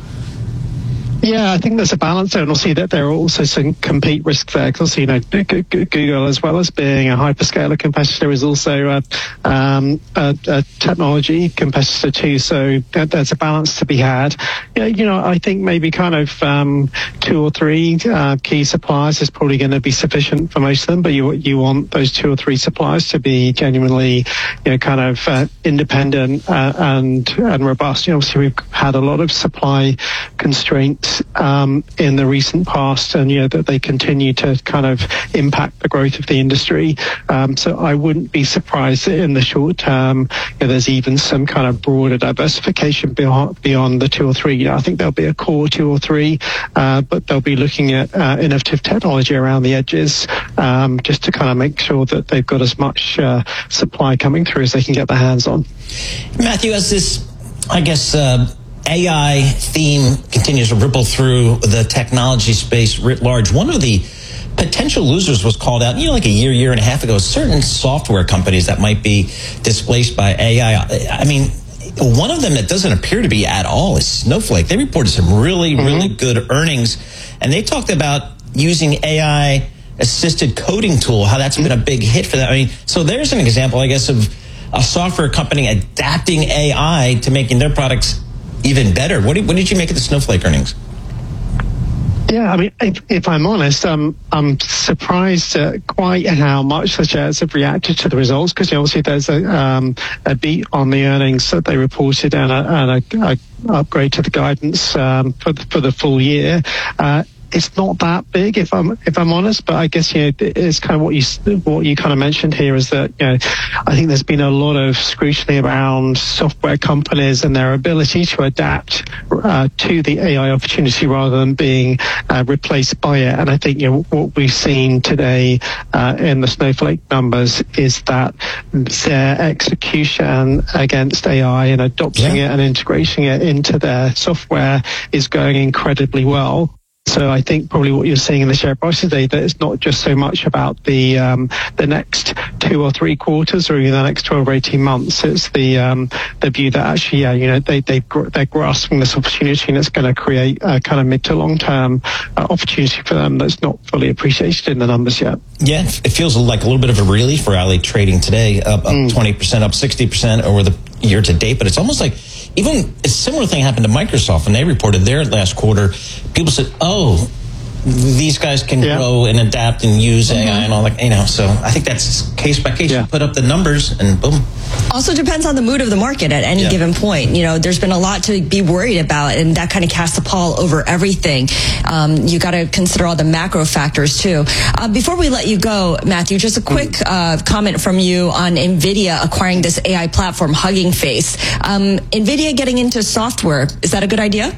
Yeah, I think there's a balance there, and we'll see that there are also some compete risks there. Because, you know, Google, as well as being a hyperscaler competitor, is also a, um, a, a technology competitor too. So there's a balance to be had. Yeah, you know, I think maybe kind of um, two or three uh, key suppliers is probably going to be sufficient for most of them. But you you want those two or three suppliers to be genuinely, you know, kind of uh, independent uh, and and robust. You know, obviously we've had a lot of supply constraints Um, in the recent past, and you know that they continue to kind of impact the growth of the industry. Um, so I wouldn't be surprised that in the short term, you know, there's even some kind of broader diversification beyond, beyond the two or three. You know, I think there'll be a core two or three, uh, but they'll be looking at uh, innovative technology around the edges, um, just to kind of make sure that they've got as much uh, supply coming through as they can get their hands on. Matthew, as this, I guess, uh, A I theme continues to ripple through the technology space writ large, one of the potential losers was called out, you know, like a year, year and a half ago, certain software companies that might be displaced by A I. I mean, one of them that doesn't appear to be at all is Snowflake. They reported some really, mm-hmm. really good earnings, and they talked about using A I assisted coding tool, how that's been a big hit for them. I mean, so there's an example, I guess, of a software company adapting A I to making their products even better. What did, what did you make of the Snowflake earnings? Yeah, I mean, if, if I'm honest, um, I'm surprised at quite how much the shares have reacted to the results, because obviously there's a, um, a beat on the earnings that they reported and a, and a, a upgrade to the guidance um, for the, for the full year. Uh, It's not that big, if I'm if I'm honest, but I guess, you know, it's kind of what you what you kind of mentioned here is that, you know, I think there's been a lot of scrutiny around software companies and their ability to adapt uh, to the A I opportunity rather than being uh, replaced by it. And I think, you know, what we've seen today uh, in the Snowflake numbers is that their execution against A I and adopting yeah. it and integrating it into their software is going incredibly well. So I think probably what you're seeing in the share price today, that it's not just so much about the um, the next two or three quarters or even the next twelve or eighteen months. It's the um, the view that actually, yeah, you know, they, they, they're grasping this opportunity, and it's going to create a kind of mid to long term uh, opportunity for them that's not fully appreciated in the numbers yet. Yeah, it feels like a little bit of a relief for Alley trading today, up, up mm. twenty percent, up sixty percent over the year to date. But it's almost like even a similar thing happened to Microsoft when they reported their last quarter. People said, oh, these guys can yeah. grow and adapt and use mm-hmm. A I and all that, you know. So I think that's case by case. Yeah. You put up the numbers and boom. Also depends on the mood of the market at any yeah. given point. You know, there's been a lot to be worried about, and that kind of casts a pall over everything. Um, you got to consider all the macro factors too. Uh, before we let you go, Matthew, just a quick uh, comment from you on NVIDIA acquiring this A I platform, Hugging Face. Um, NVIDIA getting into software, is that a good idea?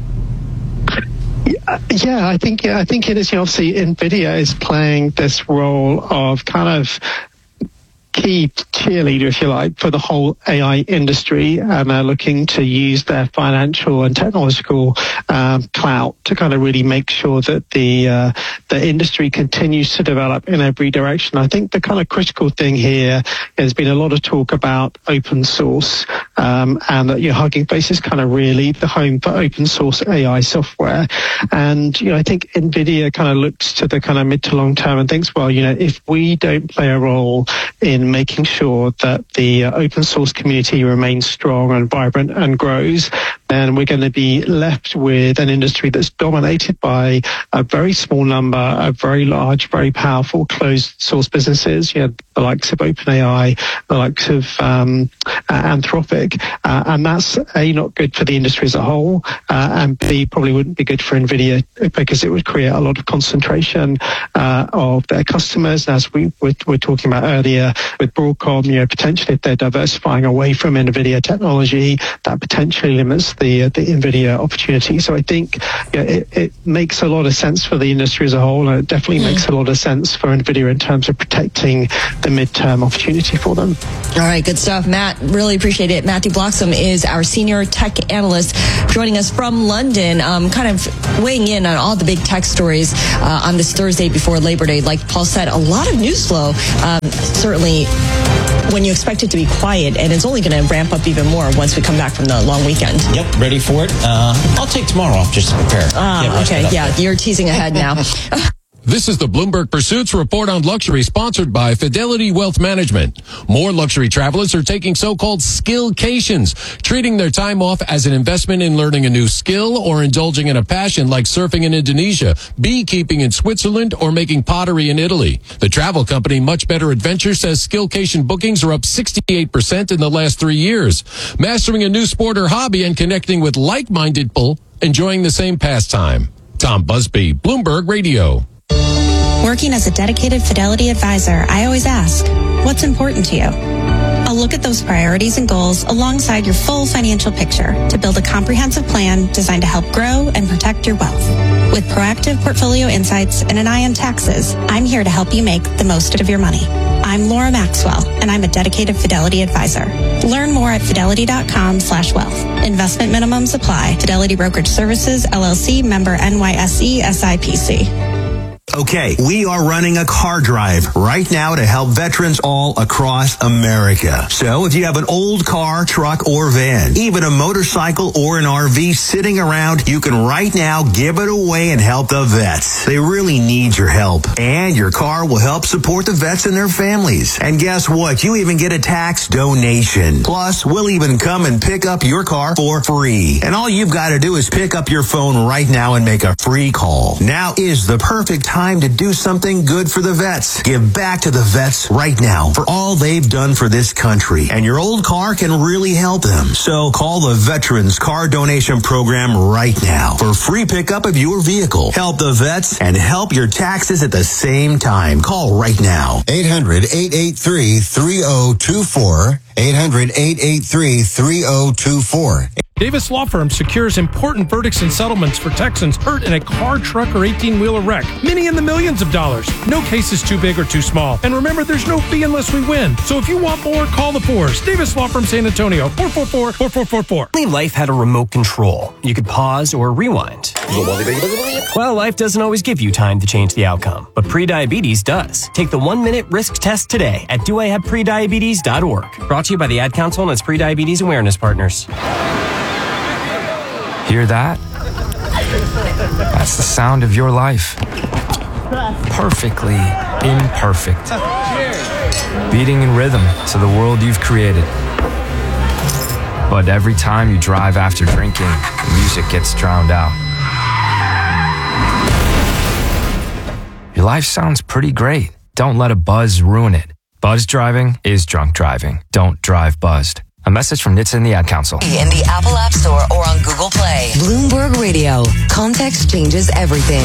Yeah, I think yeah, I think it is. You know, obviously, NVIDIA is playing this role of kind of key cheerleader, if you like, for the whole A I industry, and they're looking to use their financial and technological um, clout to kind of really make sure that the uh, the industry continues to develop in every direction. I think the kind of critical thing here has been a lot of talk about open source, um, and that your Hugging Face is kind of really the home for open source A I software. And you know, I think NVIDIA kind of looks to the kind of mid to long term and thinks, well, you know, if we don't play a role in making sure that the uh, open source community remains strong and vibrant and grows, then we're going to be left with an industry that's dominated by a very small number of very large, very powerful closed source businesses. You know, the likes of OpenAI, the likes of um, Anthropic, uh, and that's A, not good for the industry as a whole, uh, and B, probably wouldn't be good for NVIDIA because it would create a lot of concentration uh, of their customers. As we were, were talking about earlier with Broadcom, you know, potentially if they're diversifying away from NVIDIA technology, that potentially limits the uh, the NVIDIA opportunity. So I think you know, it, it makes a lot of sense for the industry as a whole, and it definitely mm. makes a lot of sense for NVIDIA in terms of protecting the midterm opportunity for them. All right, good stuff, Matt. Really appreciate it. Matthew Bloxham is our senior tech analyst joining us from London, um, kind of weighing in on all the big tech stories uh, on this Thursday before Labor Day. Like Paul said, a lot of news flow, um, certainly when you expect it to be quiet, and it's only going to ramp up even more once we come back from the long weekend. Yep, ready for it. Uh, I'll take tomorrow off just to prepare. Ah, okay, yeah, you're teasing ahead now. This is the Bloomberg Pursuits Report on Luxury, sponsored by Fidelity Wealth Management. More luxury travelers are taking so-called skillcations, treating their time off as an investment in learning a new skill or indulging in a passion like surfing in Indonesia, beekeeping in Switzerland, or making pottery in Italy. The travel company Much Better Adventure says skillcation bookings are up sixty-eight percent in the last three years. Mastering a new sport or hobby and connecting with like-minded people enjoying the same pastime. Tom Busby, Bloomberg Radio. Working as a dedicated Fidelity advisor, I always ask, what's important to you? I'll look at those priorities and goals alongside your full financial picture to build a comprehensive plan designed to help grow and protect your wealth. With proactive portfolio insights and an eye on taxes, I'm here to help you make the most of your money. I'm Laura Maxwell, and I'm a dedicated Fidelity advisor. Learn more at fidelity.com slash wealth. Investment minimums apply. Fidelity Brokerage Services, L L C, member N Y S E, S I P C. Okay, we are running a car drive right now to help veterans all across America. So if you have an old car, truck, or van, even a motorcycle or an R V sitting around, you can right now give it away and help the vets. They really need your help. And your car will help support the vets and their families. And guess what? You even get a tax donation. Plus, we'll even come and pick up your car for free. And all you've got to do is pick up your phone right now and make a free call. Now is the perfect time Time to do something good for the vets. Give back to the vets right now for all they've done for this country. And your old car can really help them. So call the Veterans Car Donation Program right now for free pickup of your vehicle. Help the vets and help your taxes at the same time. Call right now. eight hundred, eight eight three, three oh two four. eight hundred, eight eight three, three oh two four. Davis Law Firm secures important verdicts and settlements for Texans hurt in a car, truck, or eighteen-wheeler wreck. Many in the millions of dollars. No case is too big or too small. And remember, there's no fee unless we win. So if you want more, call the Fours. Davis Law Firm, San Antonio, four four four, four four four four. Only life had a remote control. You could pause or rewind. Well, life doesn't always give you time to change the outcome, but prediabetes does. Take the one-minute risk test today at do I have prediabetes dot org. Brought to you by the Ad Council and its Prediabetes Awareness Partners. Hear that? That's the sound of your life. Perfectly imperfect. Beating in rhythm to the world you've created. But every time you drive after drinking, the music gets drowned out. Your life sounds pretty great. Don't let a buzz ruin it. Buzz driving is drunk driving. Don't drive buzzed. A message from N H T S A and the Ad Council. In the Apple App Store or on Google Play. Bloomberg Radio. Context changes everything.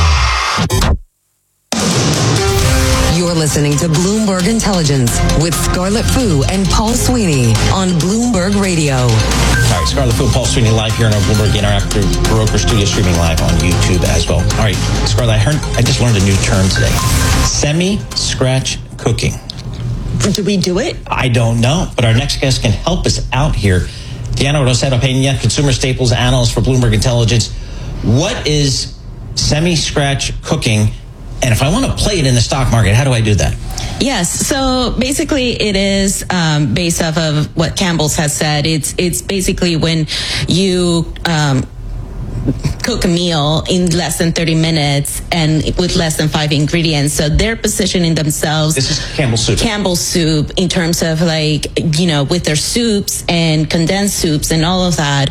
You're listening to Bloomberg Intelligence with Scarlett Fu and Paul Sweeney on Bloomberg Radio. All right, Scarlett Fu, Paul Sweeney live here in our Bloomberg Interactive Broker Studio, streaming live on YouTube as well. All right, Scarlett, I heard, I just learned a new term today. Semi-scratch cooking. Do we do it? I don't know, but our next guest can help us out here. Diana Rosero Peña, consumer staples analyst for Bloomberg Intelligence. What is semi-scratch cooking? And if I want to play it in the stock market, how do I do that? Yes. So basically it is um, based off of what Campbell's has said. It's it's basically when you um, cook a meal in less than thirty minutes and with less than five ingredients. So they're positioning themselves. This is Campbell Soup. Campbell Soup in terms of like, you know, with their soups and condensed soups and all of that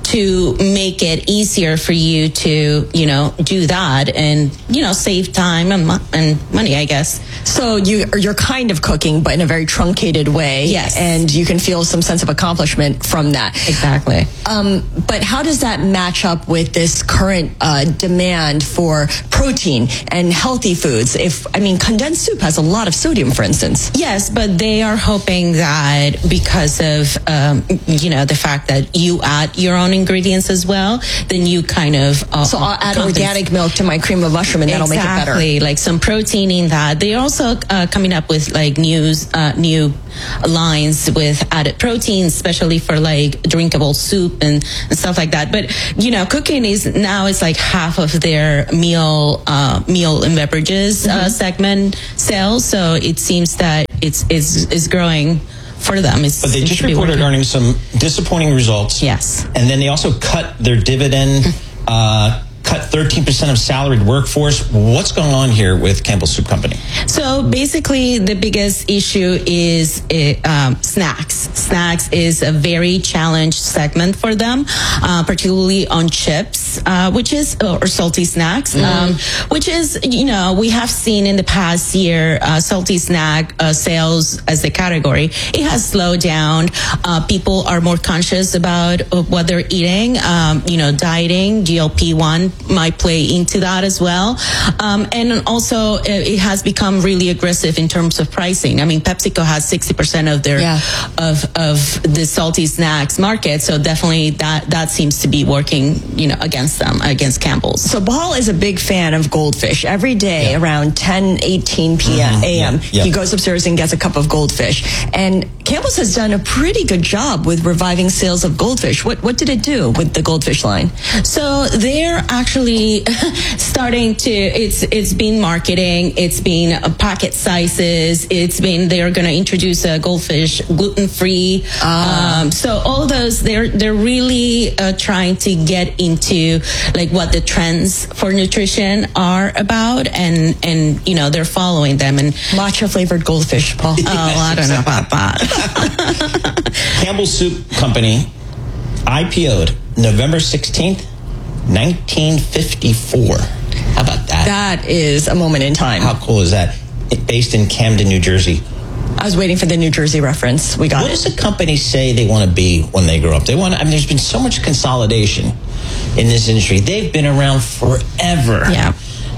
to make it easier for you to, you know, do that and, you know, save time and, mo- and money, I guess. So you, you're kind of cooking, but in a very truncated way. Yes. And you can feel some sense of accomplishment from that. Exactly. Um, but how does that match up with this current uh, demand for protein and healthy foods? If, I mean, condensed soup has a lot of sodium, for instance. Yes, but they are hoping that because of, um, you know, the fact that you add your own ingredients as well, then you kind of... Uh, so I'll add compens- organic milk to my cream of mushroom and that'll exactly, make it better. Exactly, like some protein in that. They're also uh, coming up with like news, uh, new lines with added protein, especially for like drinkable soup and, and stuff like that. But, you know, cooking is now it's like half of their meal, uh, meal and beverages mm-hmm. uh, segment sales. So it seems that it's, it's, it's growing for them. It's, but they just reported earnings some disappointing results. Yes. And then they also cut their dividend, uh, cut thirteen percent of salaried workforce. What's going on here with Campbell Soup Company? So basically the biggest issue is uh, um, snacks. Snacks is a very challenged segment for them, uh, particularly on chips, uh, which is, or salty snacks, mm. um, which is, you know, we have seen in the past year, uh, salty snack uh, sales as a category. It has slowed down. Uh, people are more conscious about what they're eating, um, you know, dieting, G L P one might play into that as well. Um, and also it has become really aggressive in terms of pricing. I mean, PepsiCo has sixty percent of their, yeah. of, of the salty snacks market. So definitely that, that seems to be working, you know, against them, against Campbell's. So Paul is a big fan of Goldfish. Every day yeah. around ten, eighteen p.m. Mm-hmm. a m. Yeah. Yeah. He goes upstairs and gets a cup of Goldfish. And Campbell's has done a pretty good job with reviving sales of Goldfish. What, what did it do with the Goldfish line? So they're actually starting to, it's it's been marketing, it's been uh, packet sizes, it's been, they're going to introduce a Goldfish gluten-free. Uh. Um, so all those, they're they're really uh, trying to get into like what the trends for nutrition are about, and, and you know, they're following them. And matcha flavored Goldfish, Paul. Oh, I don't know about that. Campbell Soup Company I P O'd November sixteenth, nineteen fifty-four. How about that? That is a moment in time. How cool is that? It, based in Camden, New Jersey. I was waiting for the New Jersey reference. We got what it. What does a company say they want to be when they grow up? They want. I mean, there's been so much consolidation in this industry. They've been around forever. Yeah.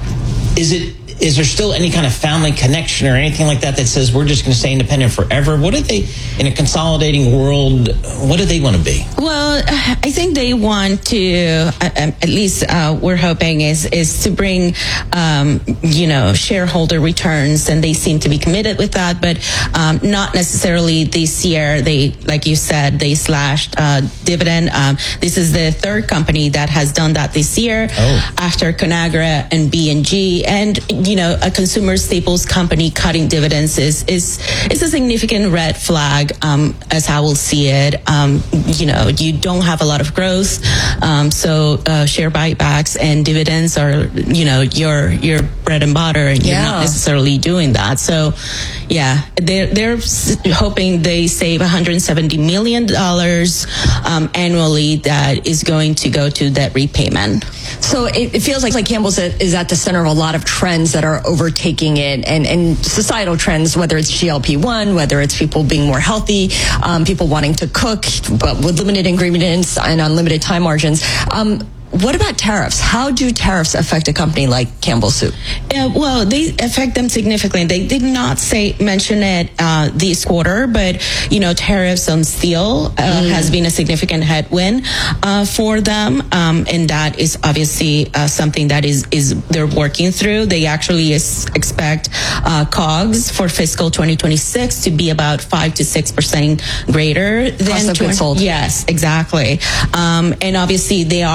Is it? Is there still any kind of family connection or anything like that that says we're just going to stay independent forever? What do they, in a consolidating world, what do they want to be? Well, I think they want to, at least uh, we're hoping, is is to bring, um, you know, shareholder returns, and they seem to be committed with that, but um, not necessarily this year. They, like you said, they slashed uh, dividend. Um, this is the third company that has done that this year, oh. after Conagra and B and G, and you know, a consumer staples company cutting dividends is is is a significant red flag, um, as I will see it. Um, you know, you don't have a lot of growth, um, so uh, share buybacks and dividends are, you know, your your bread and butter, and yeah. you're not necessarily doing that. So, yeah, they're they're hoping they save one hundred seventy million dollars um, annually that is going to go to debt repayment. So it, it feels like, like Campbell's is at the center of a lot of trends that are overtaking it, and, and societal trends, whether it's G L P one, whether it's people being more healthy, um, people wanting to cook, but with limited ingredients and unlimited time margins. Um, What about tariffs? How do tariffs affect a company like Campbell Soup? Uh, well, they affect them significantly. They did not say mention it uh, this quarter, but you know, tariffs on steel uh, mm. has been a significant headwind uh, for them, um, and that is obviously uh, something that is is they're working through. They actually is, expect uh, COGS for fiscal twenty twenty-six to be about five to six percent greater than cost of goods sold. Yes, exactly, um, and obviously they are going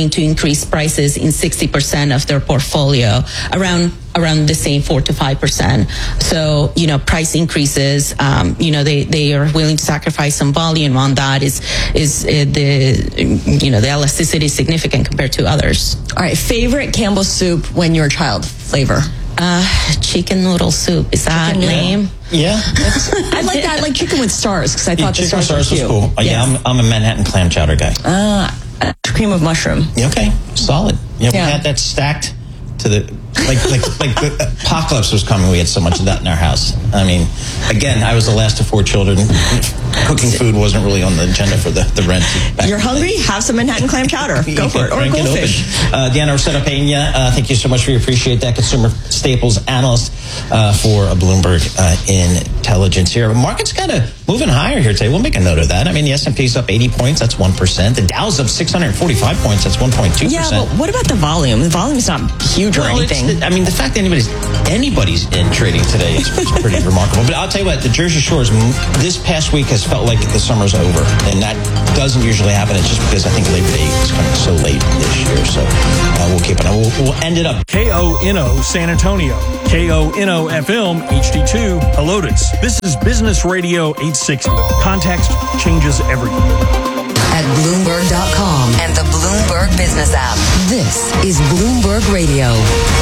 willing to increase prices in sixty percent of their portfolio, around around the same four to five percent. So, you know, price increases, um, you know, they, they are willing to sacrifice some volume on that. Is, is uh, the, you know, the elasticity is significant compared to others. All right, favorite Campbell's soup when you're a child flavor? Uh, chicken noodle soup. Is that Chicken lame? noodle. Yeah. I like that. I like chicken with stars because I thought Yeah, the chicken stars, stars were was cute. cool. Uh, Yeah, Yes. I'm, I'm a Manhattan clam chowder guy. Uh, uh, cream of mushroom. Yeah, okay, solid. Yeah, Yeah. we had that stacked to the like like like the apocalypse was coming. We had so much of that in our house. I mean, again, I was the last of four children. Cooking food wasn't really on the agenda for the the rent. back You're in the hungry? day. Have some Manhattan clam chowder. Go for it. Or Crank it goldfish. open. Uh, Diana Rosetta Pena, uh, thank you so much. We appreciate that. Consumer staples analyst uh, for uh, Bloomberg uh, Intelligence here. The market's kind of moving higher here today. We'll make a note of that. I mean, the S and P's up eighty points. That's one percent. The Dow's up six hundred forty-five points. That's one point two percent. Yeah, but what about the volume? The volume's not huge or Well, it's anything. the- I mean, the fact that anybody's anybody's in trading today is, is pretty remarkable. But I'll tell you what, the Jersey Shores m- this past week has felt like the summer's over, and that doesn't usually happen. It's just because I think Labor Day is coming so late this year. So uh, we'll keep it. We'll, we'll end it up. K O N O San Antonio, K O N O F M H D two Helotes. This is Business Radio eight sixty. Context changes everything. At Bloomberg dot com and the Bloomberg Business app. This is Bloomberg Radio.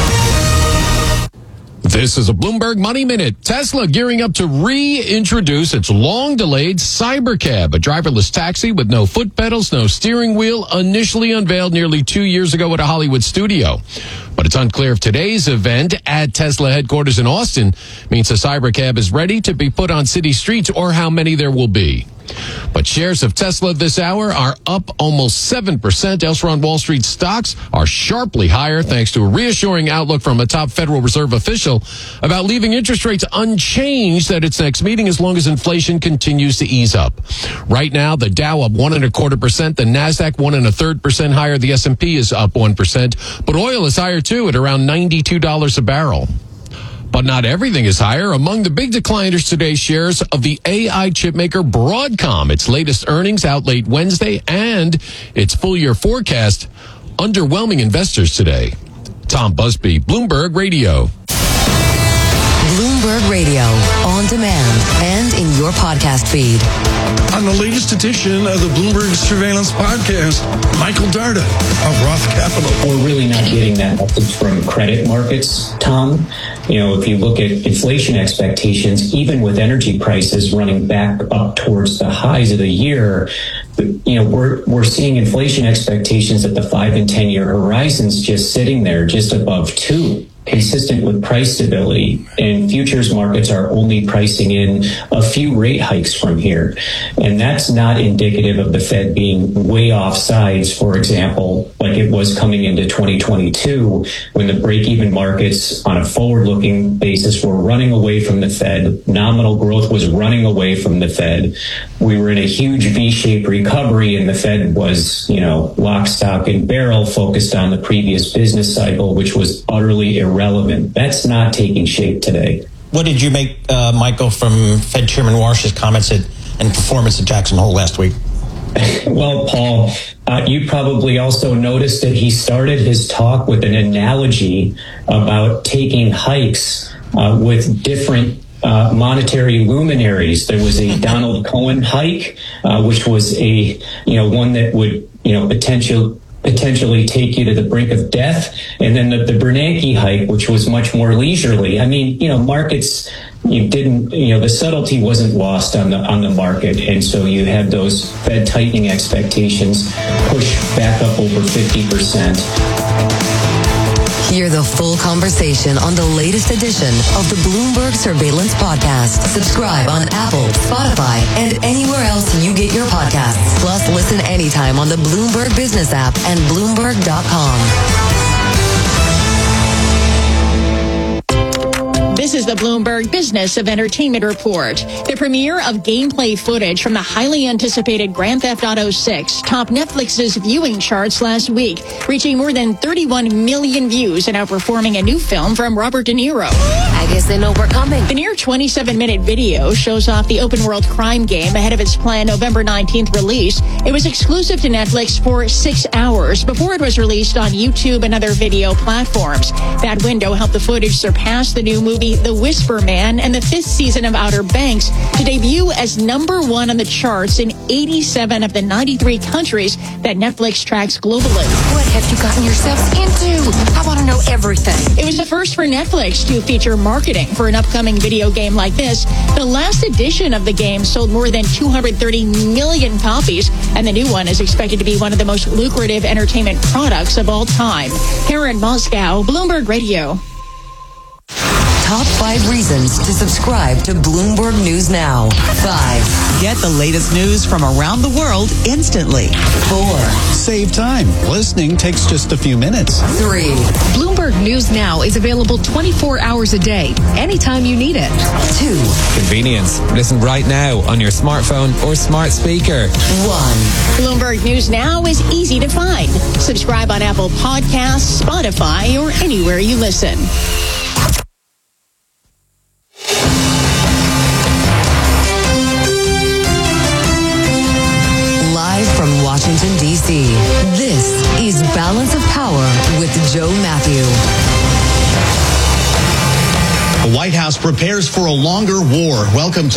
This is a Bloomberg Money Minute. Tesla gearing up to reintroduce its long-delayed Cybercab, a driverless taxi with no foot pedals, no steering wheel, initially unveiled nearly two years ago at a Hollywood studio. But it's unclear if today's event at Tesla headquarters in Austin means the Cybercab is ready to be put on city streets or how many there will be. But shares of Tesla this hour are up almost seven percent. Elsewhere on Wall Street, stocks are sharply higher thanks to a reassuring outlook from a top Federal Reserve official about leaving interest rates unchanged at its next meeting as long as inflation continues to ease up. Right now, the Dow up one and a quarter percent, the Nasdaq one and a third percent higher, the S and P is up one percent, but oil is higher too at around ninety-two dollars a barrel. But not everything is higher. Among the big decliners today, shares of the A I chipmaker Broadcom. Its latest earnings out late Wednesday and its full-year forecast underwhelming investors today. Tom Busby, Bloomberg Radio. Bloomberg Radio, on demand and in your podcast feed. On the latest edition of the Bloomberg Surveillance Podcast, Michael Darda of Roth Capital. We're really not getting that message from credit markets, Tom. You know, if you look at inflation expectations, even with energy prices running back up towards the highs of the year, you know, we're we're seeing inflation expectations at the five and ten year horizons just sitting there, just above two, consistent with price stability. And futures markets are only pricing in a few rate hikes from here. And that's not indicative of the Fed being way off sides, for example, like it was coming into twenty twenty-two, when the break-even markets on a forward-looking basis were running away from the Fed. Nominal growth was running away from the Fed. We were in a huge V-shaped recovery, and the Fed was, you know, lock, stock, and barrel focused on the previous business cycle, which was utterly irrelevant. That's not taking shape today. What did you make, uh, Michael, from Fed Chairman Warsh's comments at, and performance at Jackson Hole last week? Well, Paul, uh, you probably also noticed that he started his talk with an analogy about taking hikes uh, with different uh, monetary luminaries. There was a Donald Cohen hike, uh, which was a, you know, one that would, you know, potential. potentially take you to the brink of death. And then the, the Bernanke hike, which was much more leisurely. I mean, you know, markets, you didn't, you know, the subtlety wasn't lost on the, on the market. And so you had those Fed tightening expectations push back up over fifty percent. Hear the full conversation on the latest edition of the Bloomberg Surveillance Podcast. Subscribe on Apple, Spotify, and anywhere else you get your podcasts. Plus, listen anytime on the Bloomberg Business app and Bloomberg dot com. This is the Bloomberg Business of Entertainment Report. The premiere of gameplay footage from the highly anticipated Grand Theft Auto six topped Netflix's viewing charts last week, reaching more than thirty-one million views and outperforming a new film from Robert De Niro. I guess they know we're coming. The near twenty-seven minute video shows off the open-world crime game ahead of its planned November nineteenth release. It was exclusive to Netflix for six hours before it was released on YouTube and other video platforms. That window helped the footage surpass the new movie The Whisper Man and the fifth season of Outer Banks to debut as number one on the charts in eighty-seven of the ninety-three countries that Netflix tracks globally. What have you gotten yourselves into? I want to know everything. It was the first for Netflix to feature marketing for an upcoming video game like this. The last edition of the game sold more than two hundred thirty million copies, and the new one is expected to be one of the most lucrative entertainment products of all time. Here in Moscow, Bloomberg Radio. Top five reasons to subscribe to Bloomberg News Now. Five. Get the latest news from around the world instantly. Four. Save time. Listening takes just a few minutes. Three. Bloomberg News Now is available twenty-four hours a day, anytime you need it. Two. Convenience. Listen right now on your smartphone or smart speaker. One. Bloomberg News Now is easy to find. Subscribe on Apple Podcasts, Spotify, or anywhere you listen. Live from Washington, D C, this is Balance of Power with Joe Matthew. The White House prepares for a longer war. Welcome to